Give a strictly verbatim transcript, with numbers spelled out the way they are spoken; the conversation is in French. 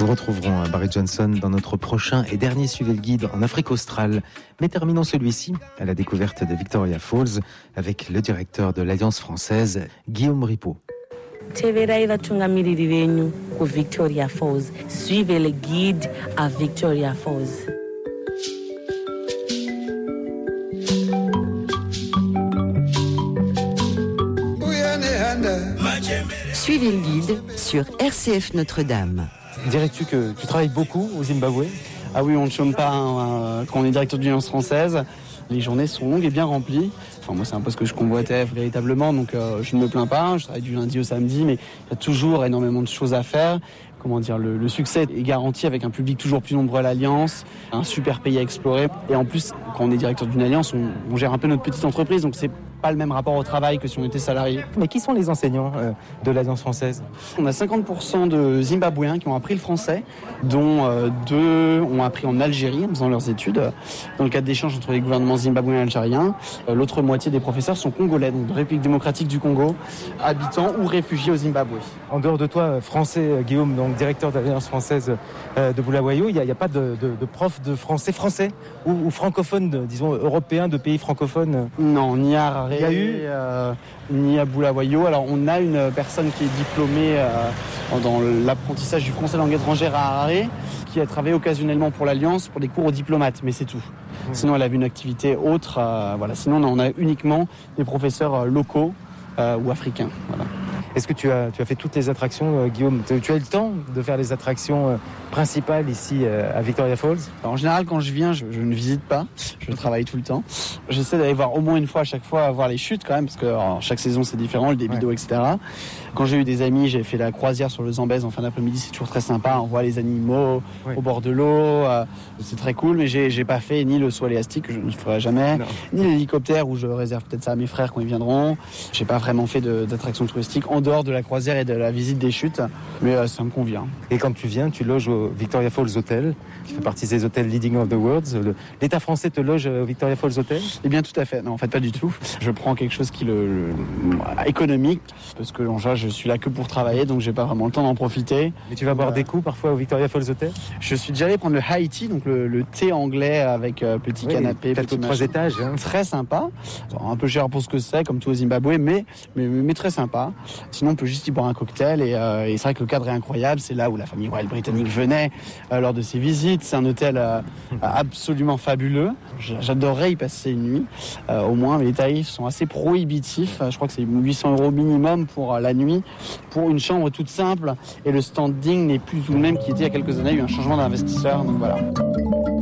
Nous retrouverons Barry Johnson dans notre prochain et dernier Suivez le guide en Afrique australe. Mais terminons celui-ci à la découverte de Victoria Falls avec le directeur de l'Alliance française, Guillaume Ripaud. Teverai vatungamiriri venyu ku Victoria Falls. Suivez le guide à Victoria Falls. Suivez le guide sur R C F Notre-Dame. Dirais-tu que tu travailles beaucoup au Zimbabwe ? Ah oui, on ne chôme pas hein, quand on est directeur de l'Alliance française. Les journées sont longues et bien remplies. Enfin, moi, c'est un peu ce que je convoitais véritablement, donc euh, je ne me plains pas. Je travaille du lundi au samedi, mais il y a toujours énormément de choses à faire. Comment dire, le, le succès est garanti avec un public toujours plus nombreux à l'Alliance, un super pays à explorer. Et en plus, quand on est directeur d'une Alliance, on, on gère un peu notre petite entreprise, donc c'est pas le même rapport au travail que si on était salarié. Mais qui sont les enseignants euh, de l'Alliance française ? On a cinquante pour cent de Zimbabwéens qui ont appris le français, dont euh, deux ont appris en Algérie en faisant leurs études, dans le cadre d'échanges entre les gouvernements zimbabwéens et algériens. Euh, l'autre moitié des professeurs sont congolais, donc de République démocratique du Congo, habitants ou réfugiés au Zimbabwe. En dehors de toi, français, Guillaume, donc directeur de l'Alliance française euh, de Bulawayo, il n'y a, a pas de, de, de prof de français français ou, ou francophone, de, disons européen, de pays francophones ? Non, ni à Harare, il y a eu euh, ni à Bulawayo. Alors on a une personne qui est diplômée euh, dans l'apprentissage du français langue étrangère à Harare, qui a travaillé occasionnellement pour l'Alliance pour des cours aux diplomates, mais c'est tout. Mmh. Sinon elle avait une activité autre. Euh, voilà. Sinon on a uniquement des professeurs locaux euh, ou africains. Voilà. Est-ce que tu as, tu as fait toutes les attractions, euh, Guillaume ? Tu as eu le temps de faire les attractions euh, principales ici euh, à Victoria Falls ? Alors, en général, quand je viens, je, je ne visite pas. Je travaille tout le temps. J'essaie d'aller voir au moins une fois à chaque fois, voir les chutes quand même, parce que alors, chaque saison c'est différent, le débit d'eau, et cetera. Quand j'ai eu des amis, j'ai fait la croisière sur le Zambèze en fin d'après-midi, c'est toujours très sympa. On voit les animaux ouais. au bord de l'eau, euh, c'est très cool. Mais j'ai, j'ai pas fait ni le saut élastique, que je ne ferai jamais, non. ni l'hélicoptère où je réserve peut-être ça à mes frères quand ils viendront. J'ai pas vraiment fait de, d'attractions touristiques en dehors de la croisière et de la visite des chutes, mais euh, ça me convient. Et quand tu viens, tu loges au Victoria Falls Hotel, qui fait partie des hôtels Leading of the World. Le, l'État français te loge au Victoria Falls Hotel ? Eh bien, tout à fait. Non, en fait, pas du tout. Je prends quelque chose qui est le, le, économique, parce que en général, je suis là que pour travailler, donc j'ai pas vraiment le temps d'en profiter. Mais tu vas boire euh, des coups parfois au Victoria Falls Hotel ? Je suis déjà allé prendre le high tea, donc le, le thé anglais avec euh, petit oui, canapé, petit trois étages. Hein. Très sympa. Un peu cher pour ce que c'est, comme tout au Zimbabwe, mais, mais, mais très sympa. Sinon, on peut juste y boire un cocktail et, euh, et c'est vrai que le cadre est incroyable. C'est là où la famille royale britannique venait euh, lors de ses visites. C'est un hôtel euh, absolument fabuleux. J'adorerais y passer une nuit, euh, au moins, mais les tarifs sont assez prohibitifs. Je crois que c'est huit cents euros minimum pour euh, la nuit, pour une chambre toute simple. Et le standing n'est plus tout le même qu'il était il y a quelques années. Il y a eu un changement d'investisseur, donc voilà.